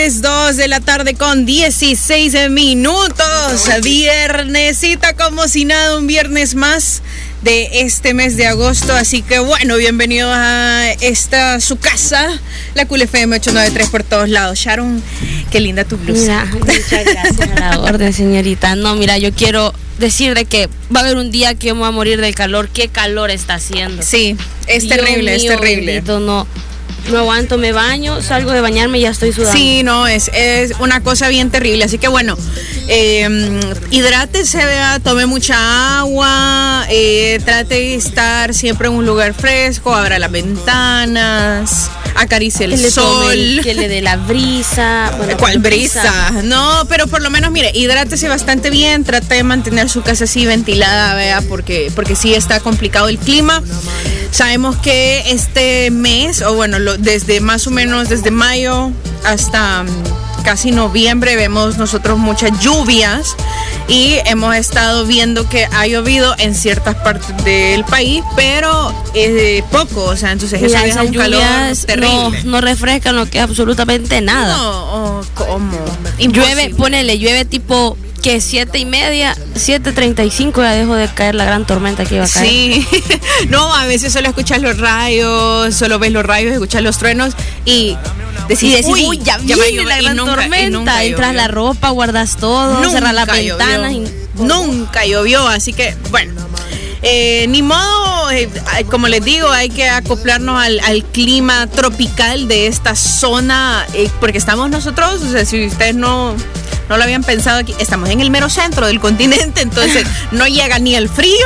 tardes, 2 de la tarde con 16 minutos. Viernesita como si nada, un viernes más de este mes de agosto. Así que bueno, bienvenidos a esta su casa, la Cool FM 893 por todos lados. Sharon, qué linda tu blusa. Mira, muchas gracias, a la orden, señorita. No, mira, yo quiero decir de que va a haber un día que yo me voy a morir del calor. ¿Qué calor está haciendo? Sí, es Dios terrible, mío, es terrible. Bendito, no aguanto, me baño, salgo de bañarme y ya estoy sudando. Sí, no, es una cosa bien terrible. Así que bueno, hidrátese, vea, tome mucha agua, trate de estar siempre en un lugar fresco, abra las ventanas, acaricie el sol. Que le dé la brisa. Bueno, ¿cuál brisa? No, pero por lo menos, mire, hidrátese bastante bien, trate de mantener su casa así ventilada, vea, porque sí está complicado el clima. Sabemos que este mes, o bueno, desde más o menos desde mayo hasta casi noviembre vemos nosotros muchas lluvias y hemos estado viendo que ha llovido en ciertas partes del país, pero poco, o sea, entonces eso deja un calor terrible. No refrescan lo que es absolutamente nada. No, ¿cómo? Llueve tipo que 7:30, 7:35 ya dejó de caer la gran tormenta que iba a caer. Sí, no, a veces solo escuchas los rayos, solo ves los rayos, escuchas los truenos y decís, uy, ya viene la gran tormenta. Entras la ropa, guardas todo, cerras las ventanas. Nunca llovió, así que bueno. Ni modo, como les digo, hay que acoplarnos al clima tropical de esta zona, porque estamos nosotros, o sea, si ustedes no lo habían pensado, aquí estamos en el mero centro del continente, entonces no llega ni el frío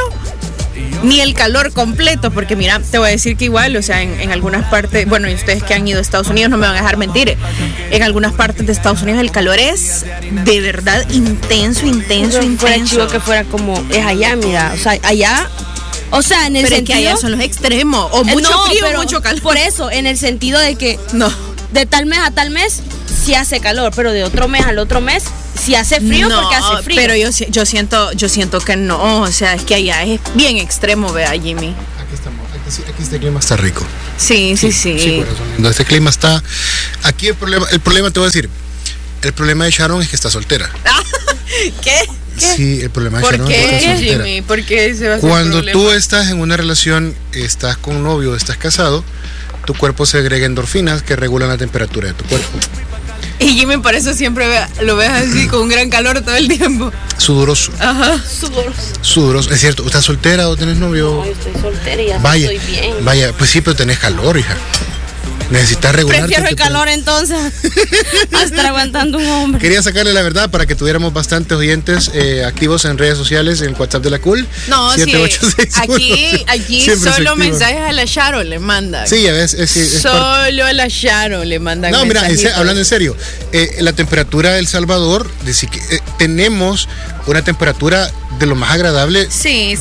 ni el calor completo, porque mira, te voy a decir que igual, o sea, en algunas partes, bueno, y ustedes que han ido a Estados Unidos no me van a dejar mentir, en algunas partes de Estados Unidos el calor es de verdad intenso. Fuera chivo que fuera como es allá, mira, o sea, allá, o sea, en el pero sentido, es que allá son los extremos, o mucho frío o mucho calor. Por eso, en el sentido de que no, de tal mes a tal mes sí hace calor, pero de otro mes al otro mes sí hace frío, porque hace frío. Pero yo siento que no, o sea, es que allá es bien extremo, vea, Jimmy. Aquí estamos, aquí este clima está rico. Sí. Corazón, este clima está, aquí el problema te voy a decir, el problema de Sharon es que está soltera. ¿Qué? Sí, el problema de Sharon es que está soltera. Jimmy? ¿Por qué se va a hacer Cuando problema? tú estás en una relación, estás con un novio, estás casado, tu cuerpo segrega endorfinas que regulan la temperatura de tu cuerpo. Y Jimmy, por eso siempre lo ves así con un gran calor todo el tiempo. Sudoroso. Ajá. Sudoroso. Es cierto, ¿estás soltera o tenés novio? No, yo estoy soltera y ya estoy bien. Vaya, pues sí, pero tenés calor, hija. Necesitas regular. Prefiero el calor entonces a estar aguantando un hombre. Quería sacarle la verdad para que tuviéramos bastantes oyentes activos en redes sociales, en WhatsApp de la Cool. No, 7861. aquí solo mensajes a la Sharon le mandan. Sí, ya ves. Solo a la Sharon le mandan. No, mira, hablando en serio, la temperatura de El Salvador, tenemos una temperatura de lo más agradable. Sí.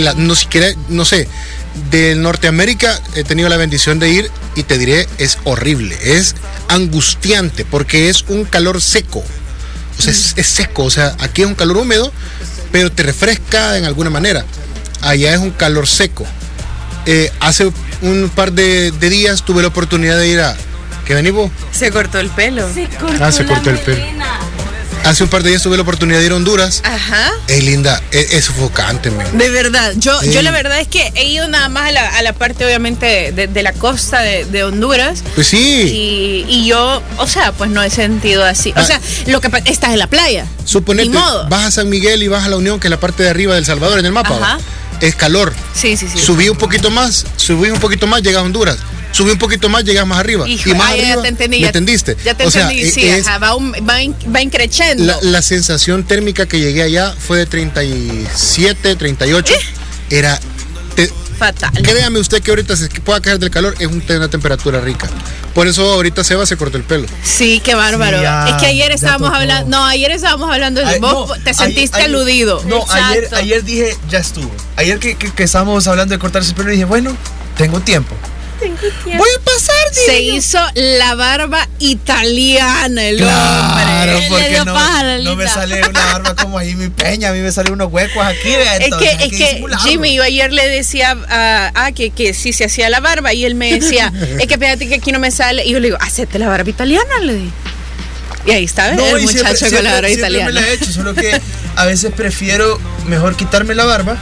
De Norteamérica he tenido la bendición de ir y te diré, es horrible, es angustiante porque es un calor seco, o sea, es seco, o sea, aquí es un calor húmedo, pero te refresca en alguna manera, allá es un calor seco. Hace un par de días tuve la oportunidad de ir a... ¿Qué venís vos? Se cortó el pelo. Se cortó el pelo. Hace un par de días tuve la oportunidad de ir a Honduras. Ajá. Es linda, es sofocante, man. De verdad, yo la verdad es que he ido nada más a la parte obviamente de la costa de Honduras. Pues sí. Y yo, o sea, pues no he sentido así. O sea, lo que estás en la playa. Suponete, vas a San Miguel y vas a La Unión, que es la parte de arriba de El Salvador en el mapa. Ajá. Es calor. Sí. Subí un poquito más, llegas a Honduras. Subí un poquito más, llegas más arriba. Hijo, y más arriba, ya te entendí. ¿me entendiste? Ya te entendí, sí, va increciendo. La sensación térmica que llegué allá fue de 37, 38. Era fatal. Créame usted que ahorita se pueda caer del calor, es una temperatura rica. Por eso ahorita Seba se cortó el pelo. Sí, qué bárbaro. Sí, es que ayer estábamos hablando de vos te sentiste aludido. No, ayer dije, ya estuvo. Ayer que estábamos hablando de cortarse el pelo, dije, bueno, tengo tiempo. Voy a pasar, dije. Se hizo la barba italiana el hombre. Porque paja, no me sale una barba como ahí mi Peña, a mí me salen unos huecos aquí. Es que Jimmy, yo ayer le decía que sí se hacía la barba y él me decía, es que fíjate que aquí no me sale. Y yo le digo, hacete la barba italiana, le digo. Y ahí está, el y muchacho con la barba siempre italiana. me la he hecho, solo que a veces prefiero mejor quitarme la barba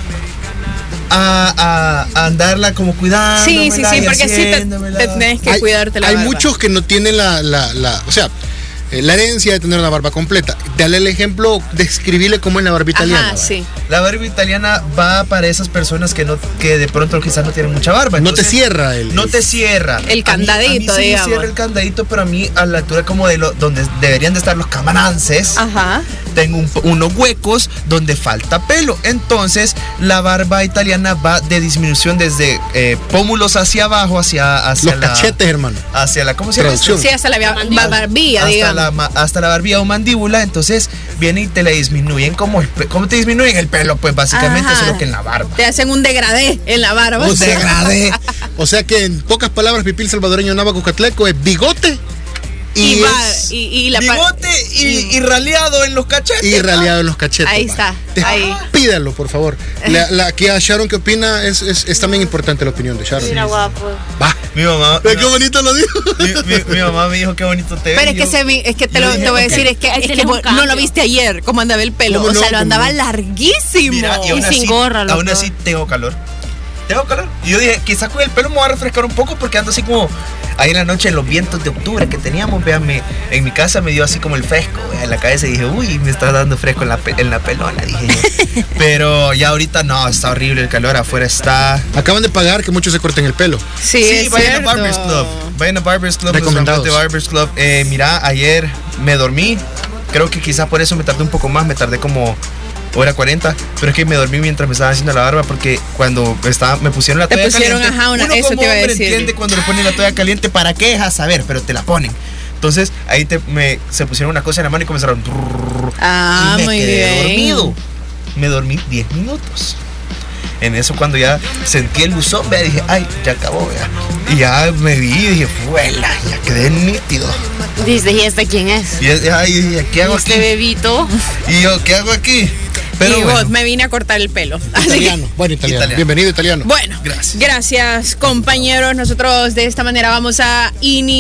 a andarla como cuidando. Sí, porque sí te tenés que cuidarte la barba. Hay muchos que no tienen o sea, la herencia de tener una barba completa. Dale el ejemplo, describirle cómo es la barba italiana. Ajá, sí. La barba italiana va para esas personas que de pronto quizás no tienen mucha barba. No te cierra No te cierra. El candadito, a mí sí digamos. me cierra el candadito, pero a mí a la altura como de donde deberían de estar los camarances. Ajá. Tengo unos huecos donde falta pelo. Entonces, la barba italiana va de disminución desde pómulos hacia abajo, hacia los cachetes, hermano. Hacia la, ¿cómo se llama? Traducción. Sí, hasta la barbilla, digamos. Hasta la barbilla o mandíbula. Entonces, viene y te la disminuyen ¿cómo te disminuyen el pelo? Pues básicamente Ajá. solo que en la barba. Te hacen un degradé en la barba. Un degradé. O sea que en pocas palabras, Pipil salvadoreño Nava Cuscatleco es bigote y bigote y raleado en los cachetes. Y raleado en los cachetes. Ahí está. Ahí. Pídalo, por favor. Aquí a Sharon, ¿qué opina? Es también importante la opinión de Sharon. Mira, guapo. Va. Mi mamá. Qué bonito lo dijo. Mi mamá me dijo qué bonito te ves. Pero es que te voy a decir, es que no lo viste ayer, cómo andaba el pelo. O sea, lo andaba larguísimo. Mira, y sin gorra. Aún así tengo calor. Y yo dije, quizás con el pelo me voy a refrescar un poco porque ando así como ahí en la noche en los vientos de octubre que teníamos, véanme, en mi casa me dio así como el fresco, en la cabeza y dije, uy, me está dando fresco en la pelona, dije yo. Pero ya ahorita no, está horrible el calor, afuera está. Acaban de pagar que muchos se corten el pelo. Sí, vayan a Barbers Club. Vayan a Barbers Club, Recomendados. de Barbers Club. Mira, ayer me dormí. Creo que quizás por eso me tardé un poco más, me tardé como hora 40, pero es que me dormí mientras me estaban haciendo la barba porque cuando me pusieron la toalla caliente. Uno eso como te iba a hombre decir. entiende cuando le ponen la toalla caliente, ¿para qué? A saber, pero te la ponen. Entonces ahí se pusieron una cosa en la mano y comenzaron. Ah, y me muy quedé bien. dormido. Me dormí 10 minutos. En eso cuando ya sentí el buzón, vea, dije, ay, ya acabó, vea. Y ya me vi y dije, fuela, ya quedé nítido. Dice, ¿y este quién es? Y dije, ¿qué hago Este aquí? bebito. Y yo, ¿qué hago aquí? Pero y bueno. me vine a cortar el pelo. Italiano, bueno, italiano. Bienvenido, italiano. Bueno, gracias compañeros. Nosotros de esta manera vamos a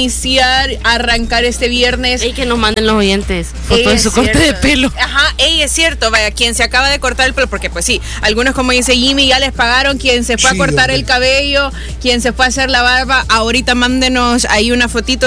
arrancar este viernes. Y que nos manden los oyentes fotos de su corte de pelo. Ajá, es cierto, vaya, quien se acaba de cortar el pelo, porque pues sí, algunos como dice Jimmy ya les pagaron, quien se fue a cortar el cabello, quien se fue a hacer la barba, ahorita mándenos ahí una fotito,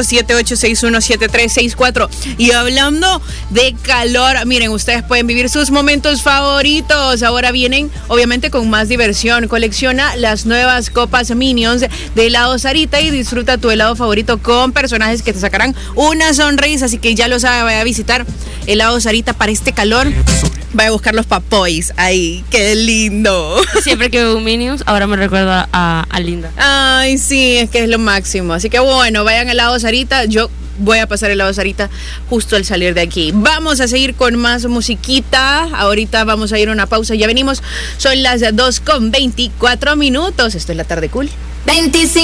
78617364. Y hablando de calor, miren, ustedes pueden vivir sus momentos favoritos. Ahora vienen, obviamente, con más diversión. Colecciona las nuevas copas Minions de helado Sarita y disfruta tu helado favorito con personajes que te sacarán una sonrisa. Así que ya lo sabe, vaya a visitar helado Sarita para este calor. Vaya a buscar los papoys ahí. ¡Qué lindo! Siempre que veo un Minions, ahora me recuerda a Linda. Ay, sí, es que es lo máximo. Así que bueno, vayan al helado Sarita. Yo voy a pasar el helado Sarita justo al salir de aquí. Vamos a seguir con más musiquita. Ahorita vamos a ir a una pausa. Ya venimos. Son las 2:24. Esto es La Tarde Cool. 25.